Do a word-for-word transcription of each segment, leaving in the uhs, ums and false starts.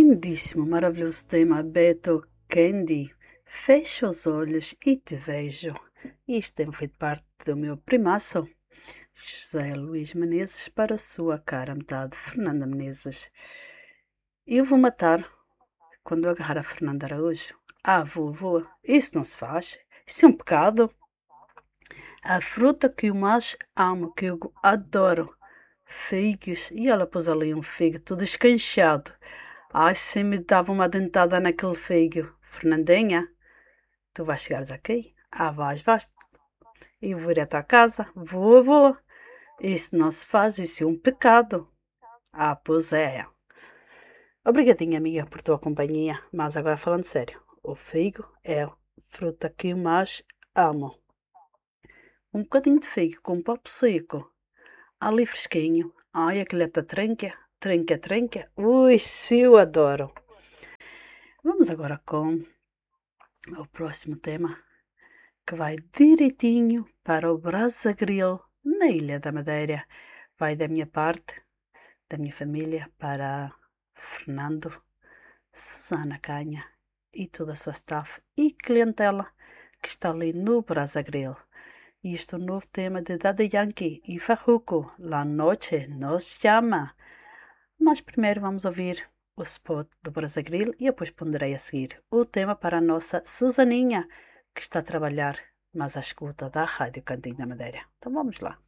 lindíssimo, maravilhoso tema, Beto Candy. Fecho os olhos e te vejo. Isto tem feito parte do meu primaço, José Luís Menezes, para a sua cara metade, Fernanda Menezes. Eu vou matar quando eu agarrar a Fernanda Araújo. Ah, vou, vou. Isso não se faz. Isso é um pecado. A fruta que eu mais amo, que eu adoro, figos. E ela pôs ali um figo todo escanchado. Ai, se me dava uma dentada naquele figo. Fernandinha, tu vais chegares aqui? Ah, vais, vais. E vou ir à tua casa. Vou, vou. Isso não se faz, isso é um pecado. Ah, pois é. Obrigadinha, amiga, por tua companhia. Mas agora falando sério, o figo é a fruta que eu mais amo. Um bocadinho de figo com um papo seco, ali fresquinho. Ai, aquele trenca, trenca, trenca. Ui, se eu adoro. Vamos agora com o próximo tema, que vai direitinho para o Brasa Grill, na Ilha da Madeira. Vai da minha parte, da minha família, para Fernando, Susana Canha e toda a sua staff e clientela que está ali no Brasa Grill. E este é o novo tema de Daddy Yankee e Farruko, La Noche Nos Llama. Mas primeiro vamos ouvir o spot do Brasa Grill e depois ponderei a seguir o tema para a nossa Susaninha, que está a trabalhar, mas à escuta da Rádio Cantinho da Madeira. Então vamos lá.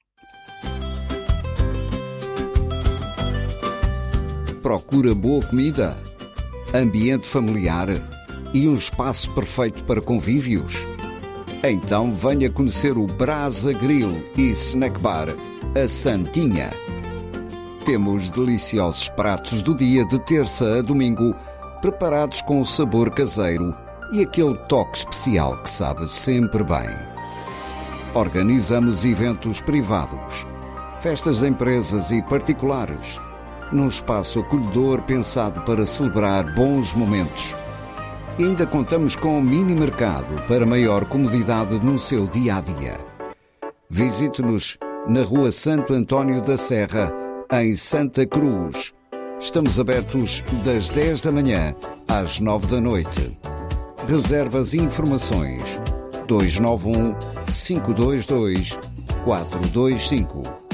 Procura boa comida, ambiente familiar e um espaço perfeito para convívios? Então venha conhecer o Brasa Grill e Snack Bar, a Santinha. Temos deliciosos pratos do dia de terça a domingo, preparados com sabor caseiro e aquele toque especial que sabe sempre bem. Organizamos eventos privados, festas de empresas e particulares, num espaço acolhedor pensado para celebrar bons momentos. E ainda contamos com um mini mercado para maior comodidade no seu dia-a-dia. Visite-nos na Rua Santo António da Serra, em Santa Cruz. Estamos abertos das dez da manhã às nove da noite. Reservas e informações dois nove um, cinco dois dois, quatro dois cinco.